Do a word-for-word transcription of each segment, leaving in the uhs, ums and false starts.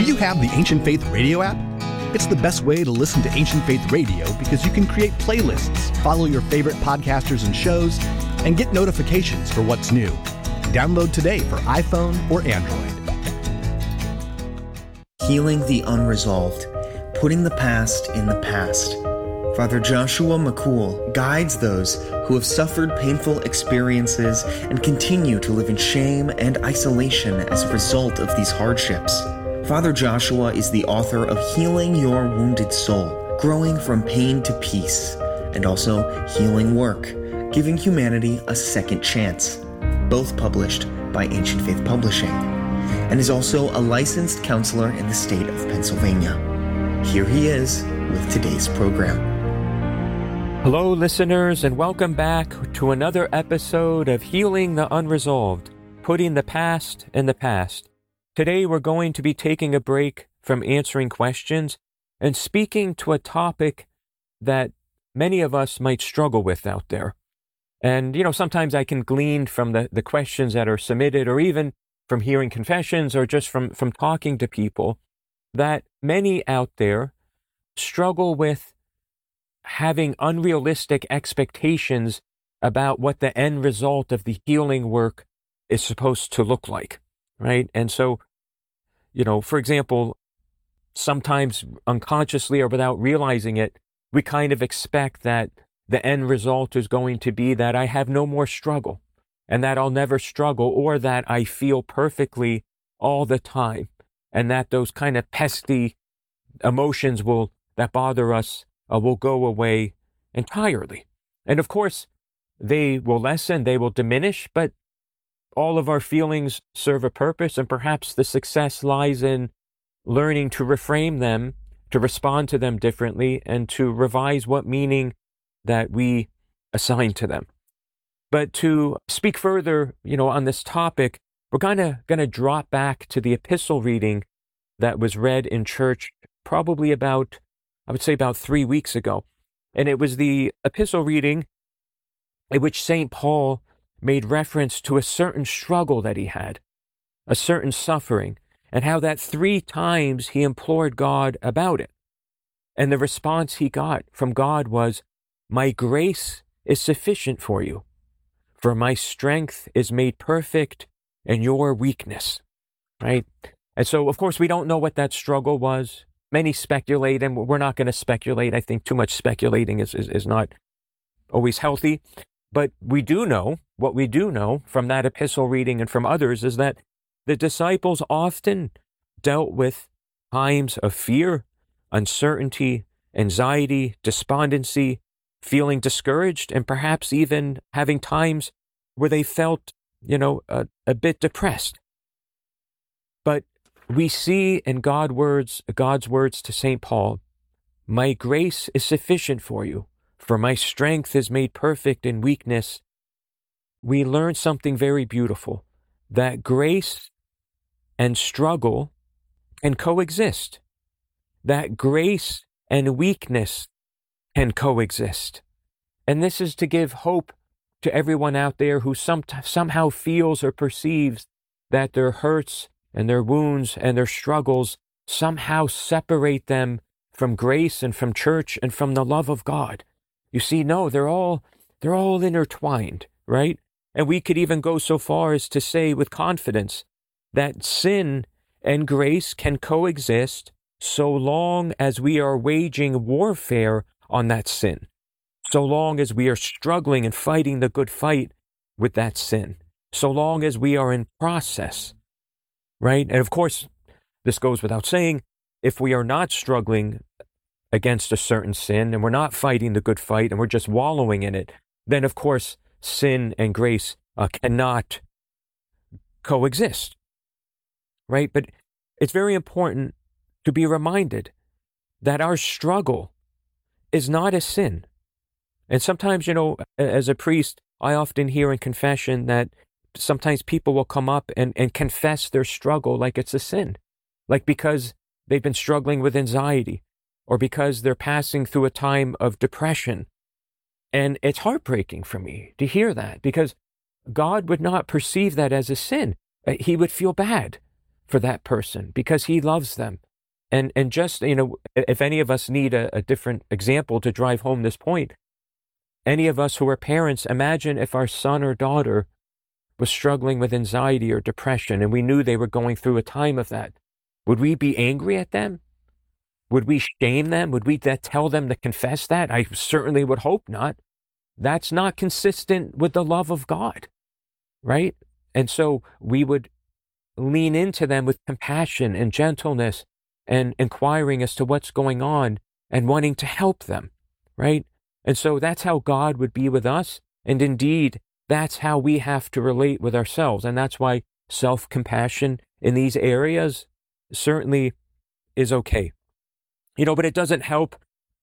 you have the Ancient Faith Radio app? It's the best way to listen to Ancient Faith Radio because you can create playlists, follow your favorite podcasters and shows, and get notifications for what's new. Download today for iPhone or Android. Healing the unresolved, putting the past in the past. Father Joshua McCool guides those who have suffered painful experiences and continue to live in shame and isolation as a result of these hardships. Father Joshua is the author of Healing Your Wounded Soul, Growing from Pain to Peace, and also Healing Work, Giving Humanity a Second Chance, both published by Ancient Faith Publishing, and is also a licensed counselor in the state of Pennsylvania. Here he is with today's program. Hello, listeners, and welcome back to another episode of Healing the Unresolved, Putting the Past in the Past. Today, we're going to be taking a break from answering questions and speaking to a topic that many of us might struggle with out there. And, you know, sometimes I can glean from the, the questions that are submitted, or even from hearing confessions, or just from, from talking to people, that many out there struggle with having unrealistic expectations about what the end result of the healing work is supposed to look like, right? And so, you know, for example, sometimes unconsciously or without realizing it, we kind of expect that the end result is going to be that I have no more struggle, and that I'll never struggle, or that I feel perfectly all the time, and that those kind of pesky emotions will that bother us Uh, will go away entirely. And of course, they will lessen, they will diminish, but all of our feelings serve a purpose, and perhaps the success lies in learning to reframe them, to respond to them differently, and to revise what meaning that we assign to them. But to speak further, you know, on this topic, we're kind of going to drop back to the epistle reading that was read in church probably about I would say about three weeks ago. And it was the epistle reading in which Saint Paul made reference to a certain struggle that he had, a certain suffering, and how that three times he implored God about it. And the response he got from God was, "My grace is sufficient for you, for my strength is made perfect in your weakness," right? And so, of course, we don't know what that struggle was. Many speculate, and we're not going to speculate. I think too much speculating is, is, is not always healthy. But we do know, what we do know from that epistle reading and from others, is that the disciples often dealt with times of fear, uncertainty, anxiety, despondency, feeling discouraged, and perhaps even having times where they felt, you know, a, a bit depressed. But we see in God words, God's words to Saint Paul, "My grace is sufficient for you, for my strength is made perfect in weakness." We learn something very beautiful, that grace and struggle can coexist, that grace and weakness can coexist. And this is to give hope to everyone out there who some, somehow feels or perceives that their hurts and their wounds and their struggles somehow separate them from grace and from church and from the love of God. You see, no, they're all they're all intertwined, right? And we could even go so far as to say with confidence that sin and grace can coexist so long as we are waging warfare on that sin, so long as we are struggling and fighting the good fight with that sin, so long as we are in process. Right? And of course, this goes without saying, if we are not struggling against a certain sin and we're not fighting the good fight and we're just wallowing in it, then of course, sin and grace uh, cannot coexist. Right? But it's very important to be reminded that our struggle is not a sin. And sometimes, you know, as a priest, I often hear in confession that sometimes people will come up and, and confess their struggle like it's a sin, like because they've been struggling with anxiety, or because they're passing through a time of depression. And it's heartbreaking for me to hear that, because God would not perceive that as a sin. He would feel bad. for that person because he loves them. And and just, you know, if any of us need a, a different example to drive home this point, any of us who are parents, imagine if our son or daughter was struggling with anxiety or depression and we knew they were going through a time of that. Would we be angry at them? Would we shame them? Would we tell them to confess that? I certainly would hope not. That's not consistent with the love of God, right? And so we would lean into them with compassion and gentleness and inquiring as to what's going on and wanting to help them, right? And so that's how God would be with us. And indeed, that's how we have to relate with ourselves. And that's why self-compassion in these areas certainly is okay. You know, but it doesn't help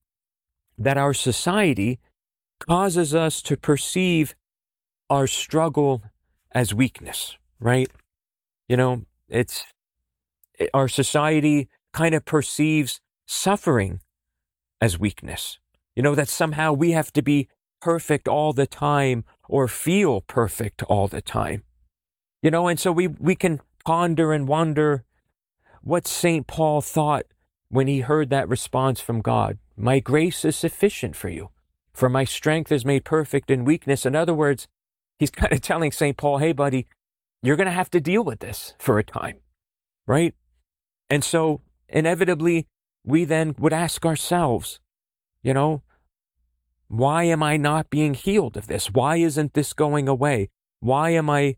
that our society causes us to perceive our struggle as weakness, right? You know, it's our society kind of perceives suffering as weakness. You know, that somehow we have to be perfect all the time or feel perfect all the time. You know, and so we, we can ponder and wonder what Saint Paul thought when he heard that response from God. My grace is sufficient for you, for my strength is made perfect in weakness. In other words, he's kind of telling Saint Paul, hey, buddy, you're going to have to deal with this for a time, right? And so inevitably, we then would ask ourselves, you know, why am I not being healed of this? Why isn't this going away? Why am I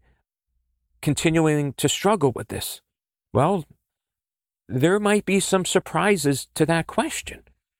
continuing to struggle with this? Well, there might be some surprises to that question.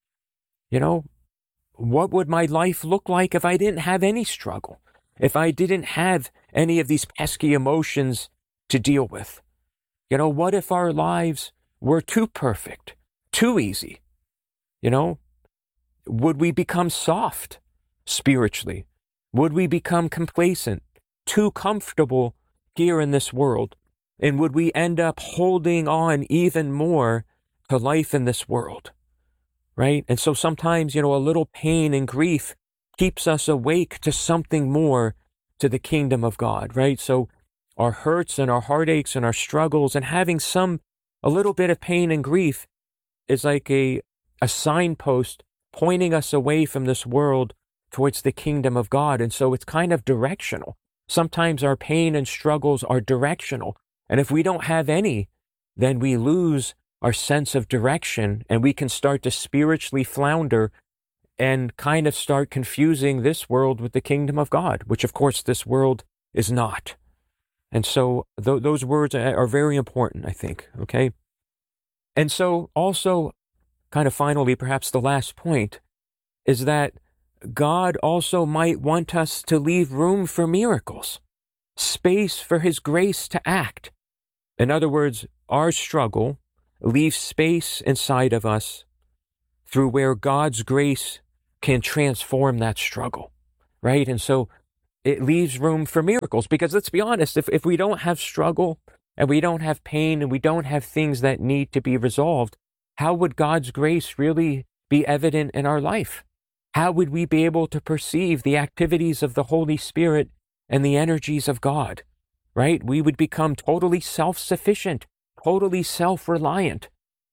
You know, what would my life look like if I didn't have any struggle? If I didn't have any of these pesky emotions to deal with? You know, what if our lives were too perfect, too easy? You know, would we become soft spiritually? Would we become complacent, too comfortable here in this world? And would we end up holding on even more to life in this world, right? And so sometimes, you know, a little pain and grief keeps us awake to something more, to the kingdom of God, right? So our hurts and our heartaches and our struggles and having some, a little bit of pain and grief is like a, a signpost pointing us away from this world towards the kingdom of God. And so it's kind of directional. Sometimes our pain and struggles are directional. And if we don't have any, then we lose our sense of direction and we can start to spiritually flounder and kind of start confusing this world with the kingdom of God, which of course this world is not. And so th- those words are very important, I think, okay? And so also, kind of finally, perhaps the last point, is that God also might want us to leave room for miracles, space for His grace to act. In other words, our struggle leaves space inside of us through where God's grace can transform that struggle, right? And so it leaves room for miracles because let's be honest, if, if we don't have struggle and we don't have pain and we don't have things that need to be resolved, how would God's grace really be evident in our life? How would we be able to perceive the activities of the Holy Spirit and the energies of God, right? We would become totally self-sufficient, totally self-reliant.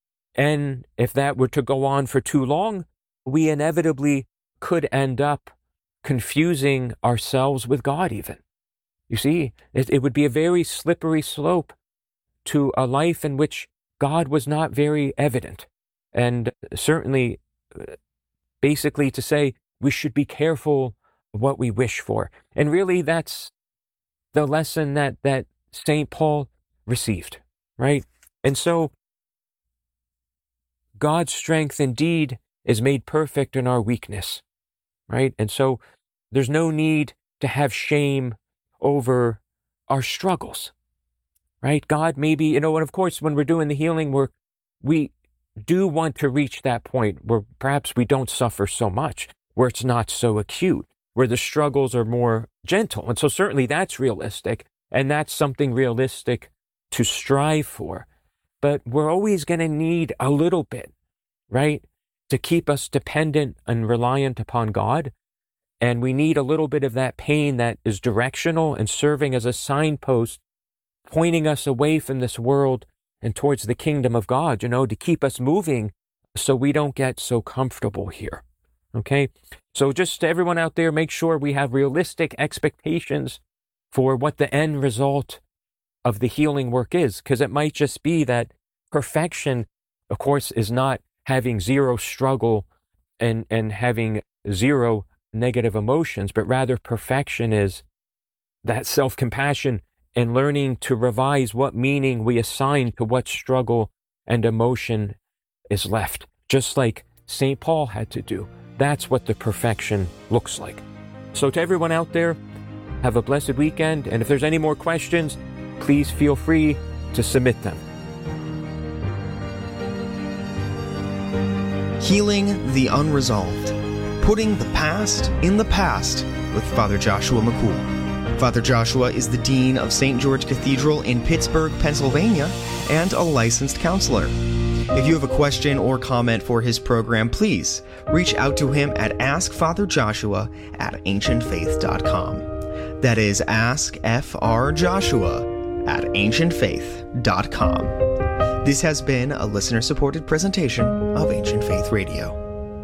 And if that were to go on for too long, we inevitably could end up confusing ourselves with God even. You see, it, it would be a very slippery slope to a life in which God was not very evident. And certainly, basically to say, we should be careful what we wish for. And really, that's the lesson that, that Saint Paul received, right? And so, God's strength indeed is made perfect in our weakness, right? And so, there's no need to have shame over our struggles, right? God maybe, you know, and of course, when we're doing the healing work, we do want to reach that point where perhaps we don't suffer so much, where it's not so acute, where the struggles are more gentle. And so certainly that's realistic, and that's something realistic to strive for. But we're always going to need a little bit, right, to keep us dependent and reliant upon God. And we need a little bit of that pain that is directional and serving as a signpost, pointing us away from this world and towards the kingdom of God, you know, to keep us moving so we don't get so comfortable here. Okay? So just to everyone out there, make sure we have realistic expectations for what the end result of the healing work is, because it might just be that perfection, of course, is not having zero struggle and, and having zero negative emotions, but rather perfection is that self-compassion and learning to revise what meaning we assign to what struggle and emotion is left, just like Saint Paul had to do. That's what the perfection looks like. So to everyone out there, have a blessed weekend, and if there's any more questions, please feel free to submit them. Healing the Unresolved. Putting the Past in the Past with Father Joshua McCool. Father Joshua is the Dean of Saint George Cathedral in Pittsburgh, Pennsylvania, and a licensed counselor. If you have a question or comment for his program, please reach out to him at askfatherjoshua at ancient faith dot com. That is askfrjoshua at ancient faith dot com. This has been a listener-supported presentation of Ancient Faith Radio.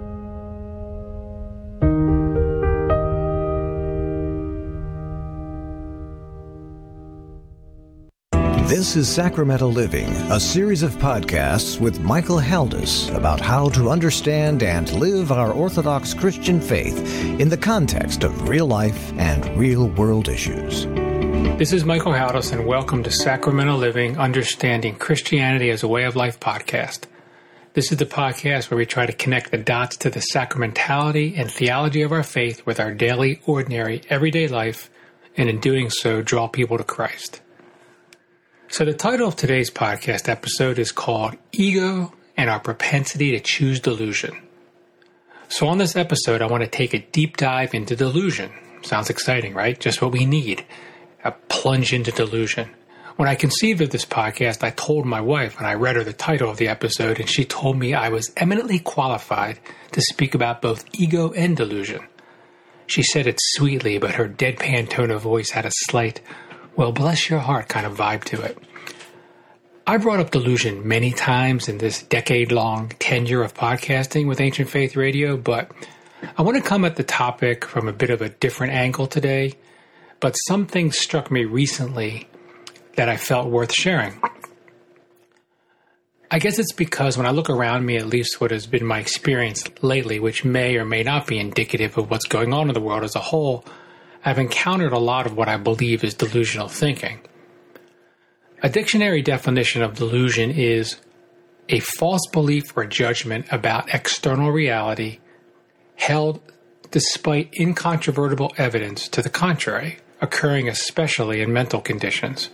This is Sacramental Living, a series of podcasts with Michael Haldis about how to understand and live our Orthodox Christian faith in the context of real life and real-world issues. This is Michael Haldis, and welcome to Sacramental Living, Understanding Christianity as a Way of Life podcast. This is the podcast where we try to connect the dots to the sacramentality and theology of our faith with our daily, ordinary, everyday life, and in doing so, draw people to Christ. So the title of today's podcast episode is called Ego and Our Propensity to Choose Delusion. So on this episode, I want to take a deep dive into delusion. Sounds exciting, right? Just what we need. A plunge into delusion. When I conceived of this podcast, I told my wife, and I read her the title of the episode, and she told me I was eminently qualified to speak about both ego and delusion. She said it sweetly, but her deadpan tone of voice had a slight, well, bless your heart kind of vibe to it. I brought up delusion many times in this decade-long tenure of podcasting with Ancient Faith Radio, but I want to come at the topic from a bit of a different angle today, but something struck me recently that I felt worth sharing. I guess it's because when I look around me, at least what has been my experience lately, which may or may not be indicative of what's going on in the world as a whole, I've encountered a lot of what I believe is delusional thinking. A dictionary definition of delusion is a false belief or judgment about external reality held despite incontrovertible evidence to the contrary, occurring especially in mental conditions.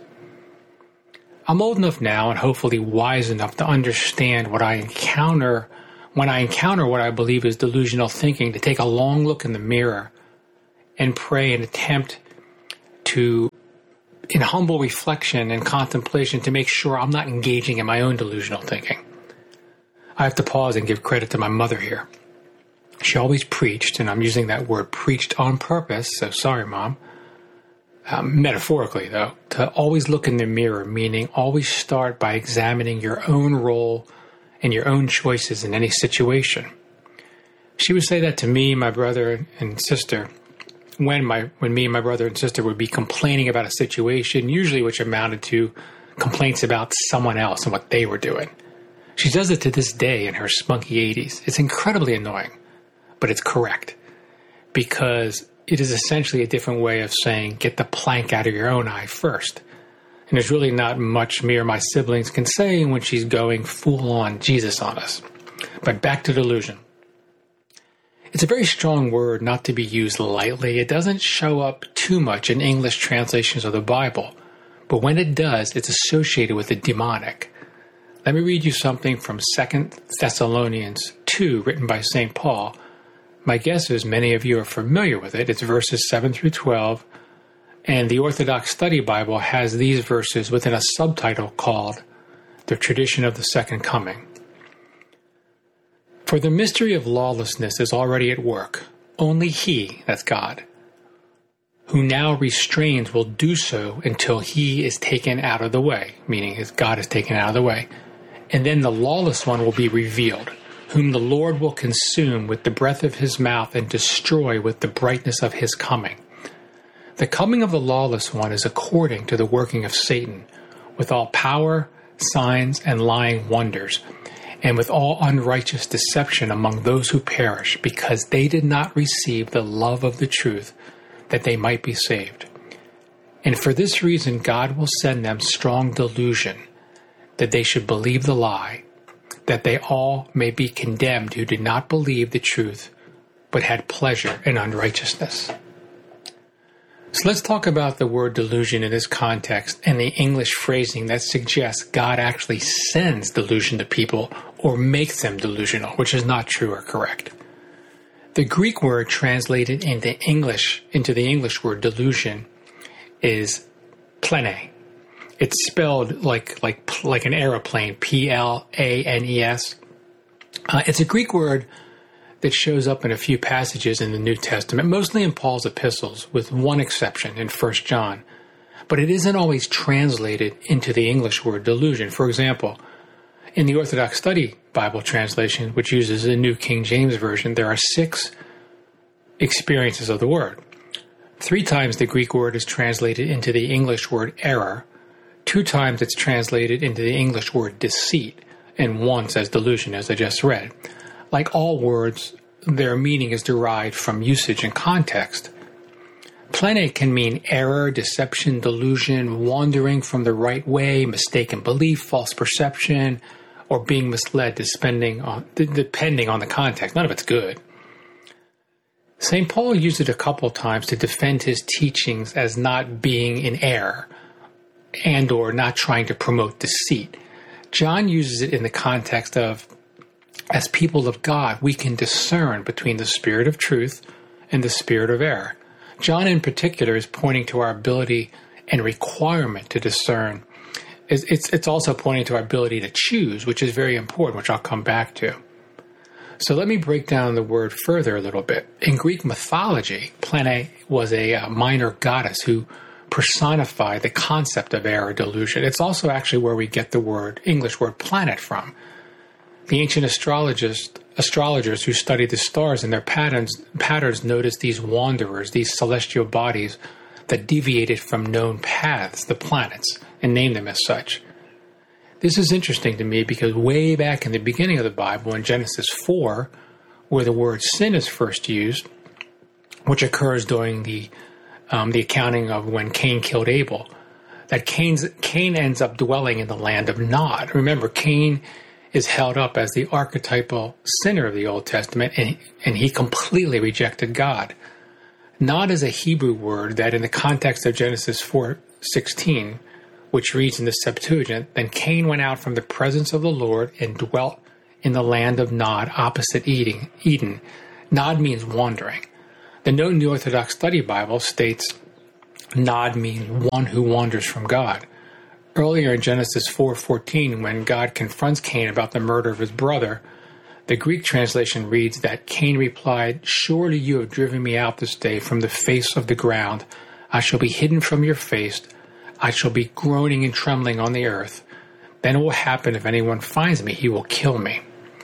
I'm old enough now and hopefully wise enough to understand what I encounter when I encounter what I believe is delusional thinking, to take a long look in the mirror and pray and attempt to, in humble reflection and contemplation, to make sure I'm not engaging in my own delusional thinking. I have to pause and give credit to my mother here. She always preached, and I'm using that word preached on purpose, so sorry, Mom. Um, metaphorically, though, to always look in the mirror, meaning always start by examining your own role and your own choices in any situation. She would say that to me, my brother and sister, when my when me and my brother and sister would be complaining about a situation, usually which amounted to complaints about someone else and what they were doing. She does it to this day in her spunky eighties. It's incredibly annoying, but it's correct, because it is essentially a different way of saying, get the plank out of your own eye first. And there's really not much me or my siblings can say when she's going full-on Jesus on us. But back to delusion. It's a very strong word not to be used lightly. It doesn't show up too much in English translations of the Bible, but when it does, it's associated with the demonic. Let me read you something from Second Thessalonians two, written by Saint Paul. My guess is many of you are familiar with it. It's verses seven through twelve, and the Orthodox Study Bible has these verses within a subtitle called The Tradition of the Second Coming. For the mystery of lawlessness is already at work. Only he, that's God, who now restrains will do so until he is taken out of the way, meaning his God is taken out of the way. And then the lawless one will be revealed, whom the Lord will consume with the breath of his mouth and destroy with the brightness of his coming. The coming of the lawless one is according to the working of Satan, with all power, signs, and lying wonders, and with all unrighteous deception among those who perish, because they did not receive the love of the truth, that they might be saved. And for this reason God will send them strong delusion, that they should believe the lie, that they all may be condemned who did not believe the truth, but had pleasure in unrighteousness. So let's talk about the word delusion in this context and the English phrasing that suggests God actually sends delusion to people or makes them delusional, which is not true or correct. The Greek word translated into English, into the English word delusion, is plane. It's spelled like like like an aeroplane, P L A N E S. Uh, it's a Greek word that shows up in a few passages in the New Testament, mostly in Paul's epistles, with one exception in First John. But it isn't always translated into the English word delusion. For example, in the Orthodox Study Bible translation, which uses the New King James Version, there are six experiences of the word. Three times the Greek word is translated into the English word error. Two times it's translated into the English word deceit, and once as delusion, as I just read. Like all words, their meaning is derived from usage and context. Plane can mean error, deception, delusion, wandering from the right way, mistaken belief, false perception, or being misled depending on, depending on the context. None of it's good. Saint Paul used it a couple times to defend his teachings as not being in error and or not trying to promote deceit. John uses it in the context of, as people of God, we can discern between the spirit of truth and the spirit of error. John in particular is pointing to our ability and requirement to discern. It's, it's, it's also pointing to our ability to choose, which is very important, which I'll come back to. So let me break down the word further a little bit. In Greek mythology, Plane was a uh, minor goddess who personified the concept of error, delusion. It's also actually where we get the word, English word planet from. The ancient astrologers, astrologers who studied the stars and their patterns, patterns noticed these wanderers, these celestial bodies that deviated from known paths, the planets, and named them as such. This is interesting to me because way back in the beginning of the Bible, in Genesis four, where the word sin is first used, which occurs during the um, the accounting of when Cain killed Abel, that Cain's, Cain ends up dwelling in the land of Nod. Remember, Cain is held up as the archetypal sinner of the Old Testament, and, and he completely rejected God. Nod is a Hebrew word that in the context of Genesis four sixteen, which reads in the Septuagint, then Cain went out from the presence of the Lord and dwelt in the land of Nod opposite Eden. Nod means wandering. The New Orthodox Study Bible states Nod means one who wanders from God. Earlier in Genesis four fourteen, when God confronts Cain about the murder of his brother, the Greek translation reads that Cain replied, "Surely you have driven me out this day from the face of the ground. I shall be hidden from your face. I shall be groaning and trembling on the earth. Then it will happen if anyone finds me, he will kill me."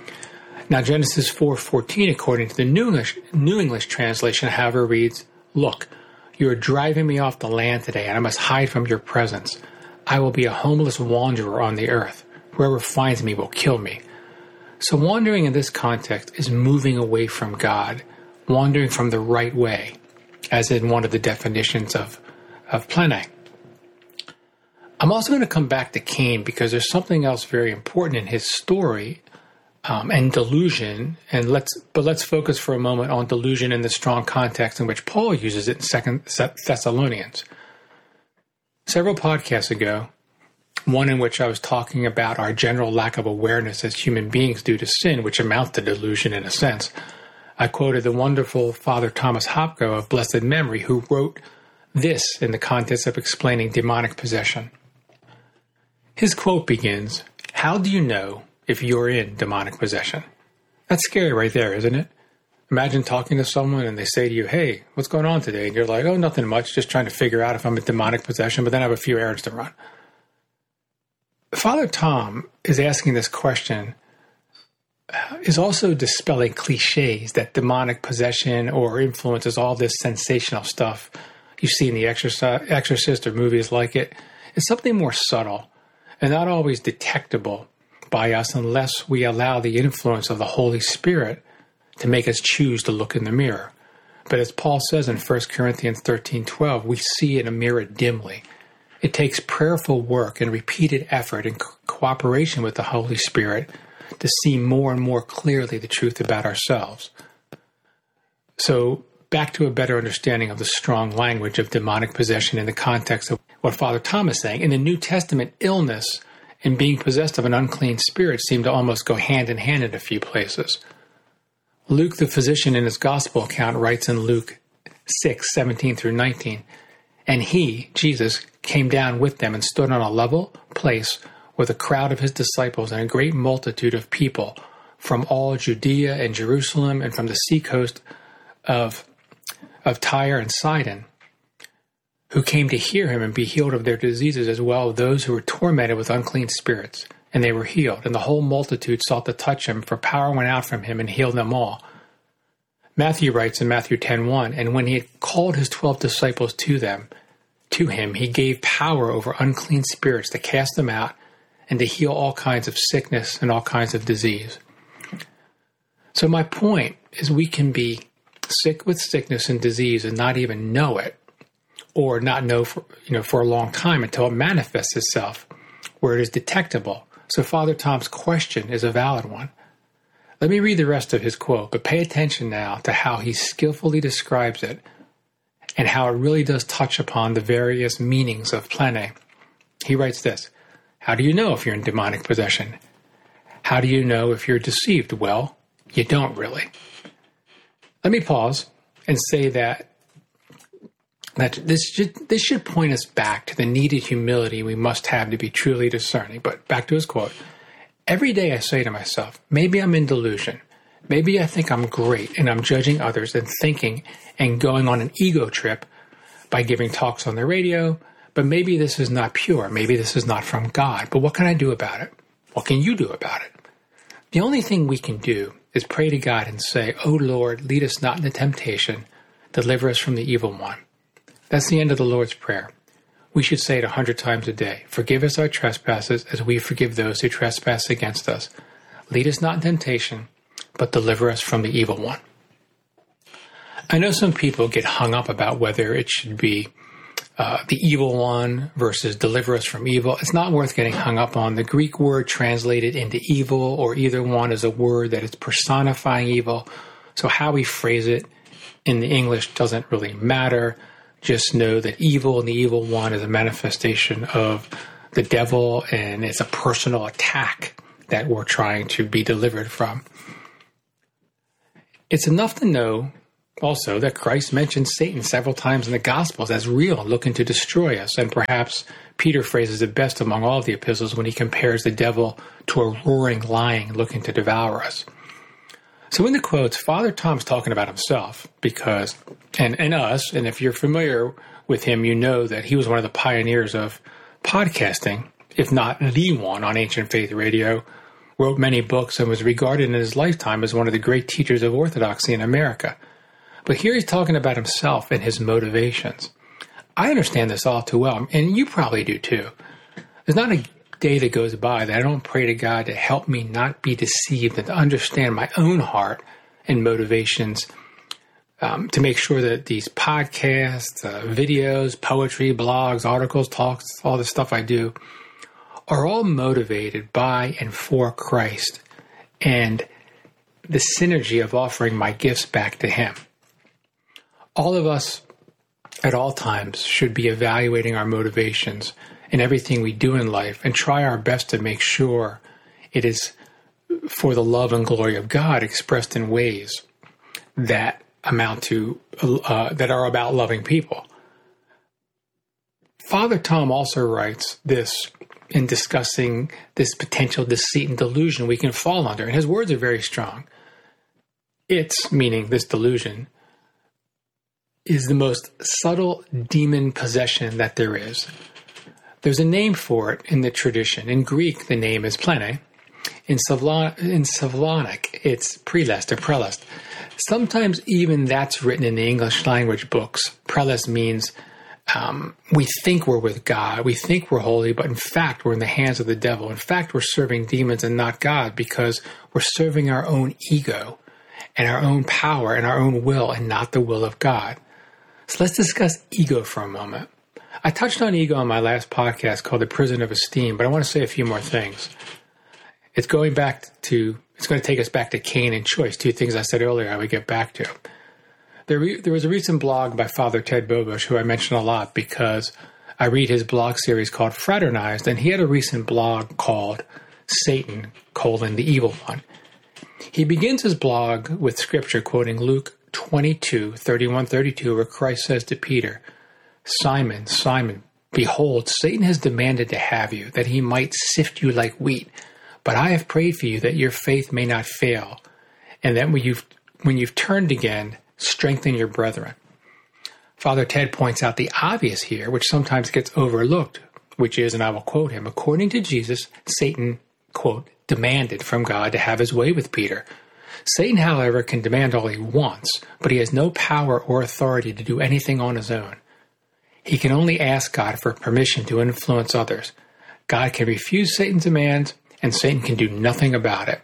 Now Genesis four fourteen, according to the New English, New English translation, however, reads, "Look, you are driving me off the land today, and I must hide from your presence. I will be a homeless wanderer on the earth. Whoever finds me will kill me." So wandering in this context is moving away from God, wandering from the right way, as in one of the definitions of, of plane. I'm also going to come back to Cain because there's something else very important in his story um, and delusion. And let's, but let's focus for a moment on delusion in the strong context in which Paul uses it in Second Thessalonians. Several podcasts ago, one in which I was talking about our general lack of awareness as human beings due to sin, which amounts to delusion in a sense, I quoted the wonderful Father Thomas Hopko of blessed memory, who wrote this in the context of explaining demonic possession. His quote begins, "How do you know if you're in demonic possession?" That's scary right there, isn't it? Imagine talking to someone and they say to you, hey, what's going on today? And you're like, oh, nothing much, just trying to figure out if I'm in demonic possession, but then I have a few errands to run. Father Tom is asking this question, is also dispelling cliches that demonic possession or influence is all this sensational stuff you see in The Exorcist or movies like it. It's something more subtle and not always detectable by us unless we allow the influence of the Holy Spirit to make us choose to look in the mirror. But as Paul says in First Corinthians thirteen twelve, we see in a mirror dimly. It takes prayerful work and repeated effort and co- cooperation with the Holy Spirit to see more and more clearly the truth about ourselves. So back to a better understanding of the strong language of demonic possession in the context of what Father Tom is saying. In the New Testament, illness and being possessed of an unclean spirit seem to almost go hand in hand in a few places. Luke, the physician, in his gospel account writes in Luke six, seventeen through nineteen, and he, Jesus, came down with them and stood on a level place with a crowd of his disciples and a great multitude of people from all Judea and Jerusalem and from the seacoast of, of Tyre and Sidon, who came to hear him and be healed of their diseases, as well as those who were tormented with unclean spirits. And they were healed, and the whole multitude sought to touch him, for power went out from him and healed them all. Matthew writes in Matthew ten one, and when he had called his twelve disciples to them, to him, he gave power over unclean spirits to cast them out and to heal all kinds of sickness and all kinds of disease. So my point is we can be sick with sickness and disease and not even know it, or not know for, you know, for a long time until it manifests itself, where it is detectable. So Father Tom's question is a valid one. Let me read the rest of his quote, but pay attention now to how he skillfully describes it and how it really does touch upon the various meanings of plene. He writes this, how do you know if you're in demonic possession? How do you know if you're deceived? Well, you don't really. Let me pause and say that that this should, this should point us back to the needed humility we must have to be truly discerning. But back to his quote, every day I say to myself, maybe I'm in delusion. Maybe I think I'm great and I'm judging others and thinking and going on an ego trip by giving talks on the radio, but maybe this is not pure. Maybe this is not from God. But what can I do about it? What can you do about it? The only thing we can do is pray to God and say, "Oh Lord, lead us not into temptation. Deliver us from the evil one." That's the end of the Lord's Prayer. We should say it a hundred times a day. Forgive us our trespasses as we forgive those who trespass against us. Lead us not in temptation, but deliver us from the evil one. I know some people get hung up about whether it should be uh, the evil one versus deliver us from evil. It's not worth getting hung up on. The Greek word translated into evil or either one is a word that is personifying evil. So how we phrase it in the English doesn't really matter. Just know that evil and the evil one is a manifestation of the devil, and it's a personal attack that we're trying to be delivered from. It's enough to know also that Christ mentions Satan several times in the Gospels as real, looking to destroy us. And perhaps Peter phrases it best among all of the epistles when he compares the devil to a roaring lion looking to devour us. So in the quotes, Father Tom's talking about himself because, and, and us, and if you're familiar with him, you know that he was one of the pioneers of podcasting, if not the one on Ancient Faith Radio, wrote many books and was regarded in his lifetime as one of the great teachers of orthodoxy in America. But here he's talking about himself and his motivations. I understand this all too well, and you probably do too. There's not a day that goes by that I don't pray to God to help me not be deceived and to understand my own heart and motivations, um, to make sure that these podcasts, uh, videos, poetry, blogs, articles, talks, all the stuff I do are all motivated by and for Christ and the synergy of offering my gifts back to Him. All of us at all times should be evaluating our motivations in everything we do in life and try our best to make sure it is for the love and glory of God expressed in ways that amount to, uh, that are about loving people. Father Tom also writes this in discussing this potential deceit and delusion we can fall under, and his words are very strong. It's, meaning this delusion, is the most subtle demon possession that there is. There's a name for it in the tradition. In Greek, the name is plene. In, Slavon- in Slavonic, it's prelest or prelest. Sometimes even that's written in the English language books. Prelest means um, we think we're with God. We think we're holy, but in fact, we're in the hands of the devil. In fact, we're serving demons and not God because we're serving our own ego and our own power and our own will and not the will of God. So let's discuss ego for a moment. I touched on ego on my last podcast called The Prison of Esteem, but I want to say a few more things. It's going back to, it's going to take us back to Cain and choice, two things I said earlier I would get back to. There, re, there was a recent blog by Father Ted Bobush, who I mention a lot because I read his blog series called Fraternized, and he had a recent blog called Satan, colon, the Evil One. He begins his blog with scripture quoting Luke twenty-two, thirty-one, thirty-two, where Christ says to Peter, Simon, Simon, behold, Satan has demanded to have you, that he might sift you like wheat. But I have prayed for you that your faith may not fail, and that when you've, when you've turned again, strengthen your brethren. Father Ted points out the obvious here, which sometimes gets overlooked, which is, and I will quote him, according to Jesus, Satan, quote, demanded from God to have his way with Peter. Satan, however, can demand all he wants, but he has no power or authority to do anything on his own. He can only ask God for permission to influence others. God can refuse Satan's demands, and Satan can do nothing about it.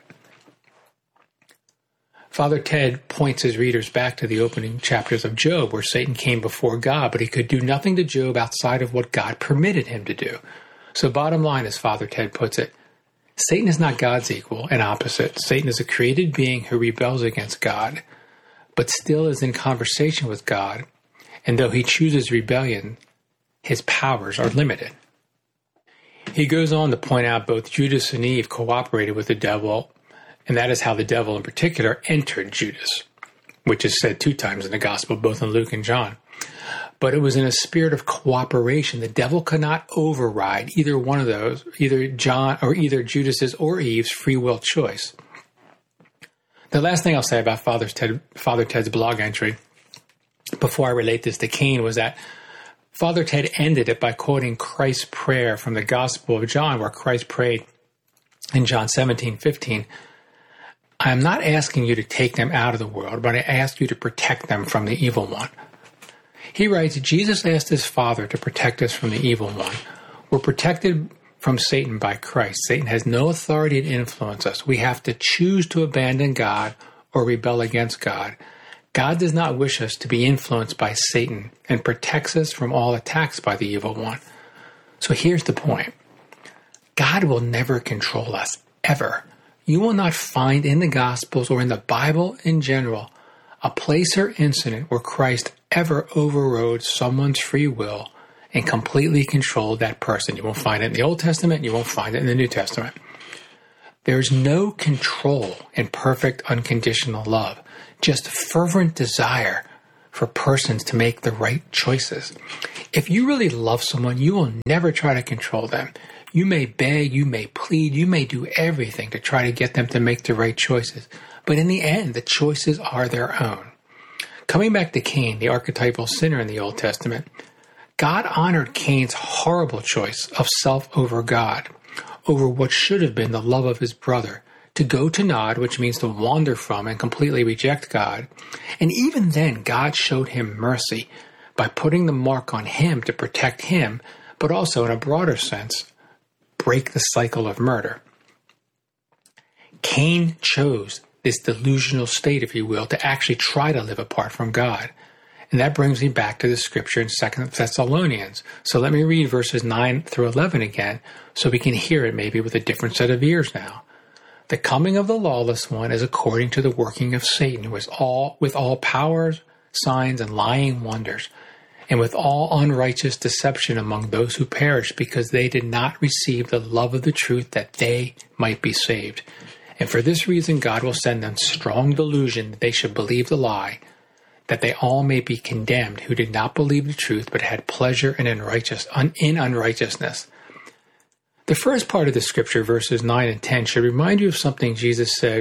Father Ted points his readers back to the opening chapters of Job, where Satan came before God, but he could do nothing to Job outside of what God permitted him to do. So bottom line, as Father Ted puts it, Satan is not God's equal and opposite. Satan is a created being who rebels against God, but still is in conversation with God, and though he chooses rebellion, his powers are limited. He goes on to point out both Judas and Eve cooperated with the devil, and that is how the devil in particular entered Judas, which is said two times in the gospel, both in Luke and John. But it was in a spirit of cooperation. The devil could not override either one of those, either John or either Judas's or Eve's free will choice. The last thing I'll say about Father, Ted, Father Ted's blog entry, before I relate this to Cain, was that Father Ted ended it by quoting Christ's prayer from the Gospel of John, where Christ prayed in John seventeen fifteen, I am not asking you to take them out of the world, but I ask you to protect them from the evil one. He writes, Jesus asked his Father to protect us from the evil one. We're protected from Satan by Christ. Satan has no authority to influence us. We have to choose to abandon God or rebel against God. God does not wish us to be influenced by Satan and protects us from all attacks by the evil one. So here's the point. God will never control us, ever. You will not find in the Gospels or in the Bible in general a place or incident where Christ ever overrode someone's free will and completely controlled that person. You won't find it in the Old Testament, you won't find it in the New Testament. There's no control in perfect unconditional love, just fervent desire for persons to make the right choices. If you really love someone, you will never try to control them. You may beg, you may plead, you may do everything to try to get them to make the right choices. But in the end, the choices are their own. Coming back to Cain, the archetypal sinner in the Old Testament, God honored Cain's horrible choice of self over God, over what should have been the love of his brother, to go to Nod, which means to wander from and completely reject God. And even then, God showed him mercy by putting the mark on him to protect him, but also in a broader sense, break the cycle of murder. Cain chose this delusional state, if you will, to actually try to live apart from God. And that brings me back to the scripture in Second Thessalonians. So let me read verses nine through eleven again, so we can hear it maybe with a different set of ears now. The coming of the lawless one is according to the working of Satan, who is all with all powers, signs, and lying wonders, and with all unrighteous deception among those who perish, because they did not receive the love of the truth that they might be saved. And for this reason God will send them strong delusion that they should believe the lie, that they all may be condemned who did not believe the truth but had pleasure in, unrighteous, in unrighteousness. The first part of the scripture, verses nine and ten, should remind you of something Jesus said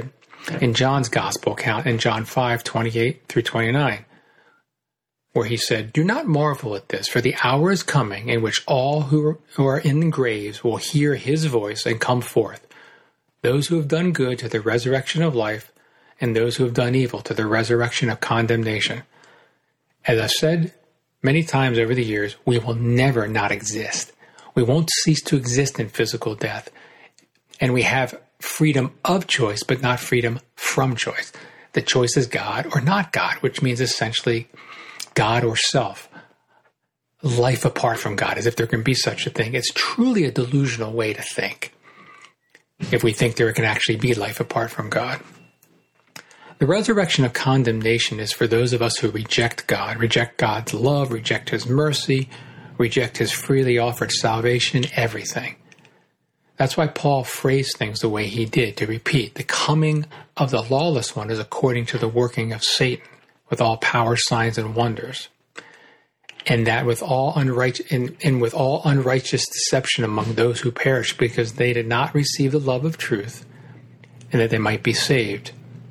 in John's gospel account in John five, twenty-eight through twenty-nine, where he said, "Do not marvel at this, for the hour is coming in which all who are in the graves will hear his voice and come forth, those who have done good to the resurrection of life, and those who have done evil to the resurrection of condemnation." As I've said many times over the years, we will never not exist. We won't cease to exist in physical death. And we have freedom of choice, but not freedom from choice. The choice is God or not God, which means essentially God or self. Life apart from God, as if there can be such a thing. It's truly a delusional way to think, if we think there can actually be life apart from God. The resurrection of condemnation is for those of us who reject God, reject God's love, reject his mercy, reject his freely offered salvation, everything. That's why Paul phrased things the way he did, to repeat, the coming of the lawless one is according to the working of Satan, with all power, signs, and wonders. And that with all unrighteous and, and with all unrighteous deception among those who perish, because they did not receive the love of truth, and that they might be saved.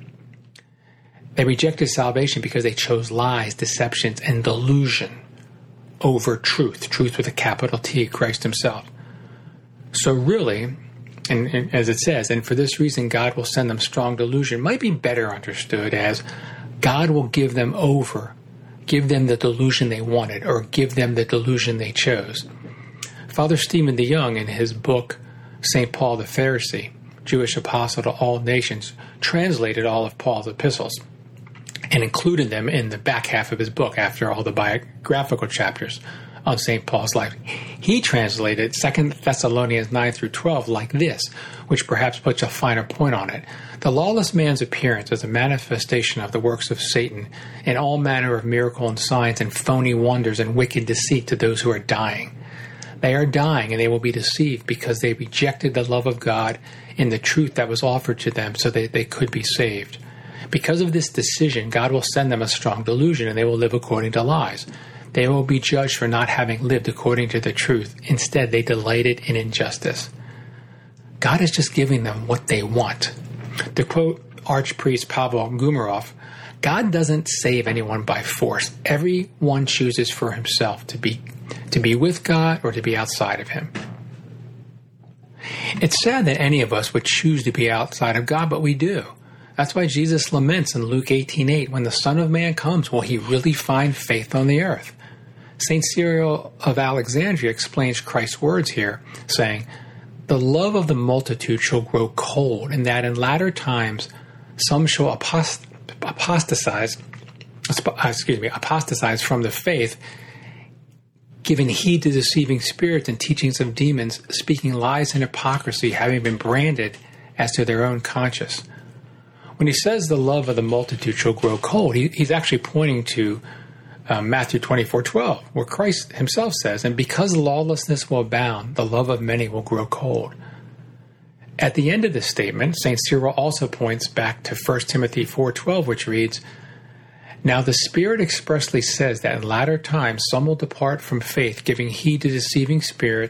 They rejected salvation because they chose lies, deceptions, and delusion over truth, truth with a capital T, Christ himself. So really, and, and as it says, and for this reason God will send them strong delusion, might be better understood as God will give them over, give them the delusion they wanted, or give them the delusion they chose. Father Stephen DeYoung, in his book, Saint Paul the Pharisee, Jewish Apostle to All Nations, translated all of Paul's epistles and included them in the back half of his book after all the biographical chapters on Saint Paul's life. He translated Second Thessalonians nine through twelve like this, which perhaps puts a finer point on it. The lawless man's appearance is a manifestation of the works of Satan in all manner of miracle and signs and phony wonders and wicked deceit to those who are dying. They are dying, and they will be deceived because they rejected the love of God in the truth that was offered to them so that they could be saved. Because of this decision, God will send them a strong delusion, and they will live according to lies. They will be judged for not having lived according to the truth. Instead, they delighted in injustice. God is just giving them what they want. To quote Archpriest Pavel Gumarov, God doesn't save anyone by force. Everyone chooses for himself to be, to be with God or to be outside of him. It's sad that any of us would choose to be outside of God, but we do. That's why Jesus laments in Luke eighteen eight, when the Son of Man comes, will he really find faith on the earth? Saint Cyril of Alexandria explains Christ's words here, saying, "The love of the multitude shall grow cold, and that in latter times some shall apost- apostatize, excuse me, apostatize from the faith, giving heed to deceiving spirits and teachings of demons, speaking lies and hypocrisy, having been branded as to their own conscience." When he says the love of the multitude shall grow cold, he, he's actually pointing to um, Matthew twenty-four twelve, where Christ himself says, "And because lawlessness will abound, the love of many will grow cold." At the end of this statement, Saint Cyril also points back to First Timothy four twelve, which reads, "Now the Spirit expressly says that in latter times some will depart from faith, giving heed to deceiving spirits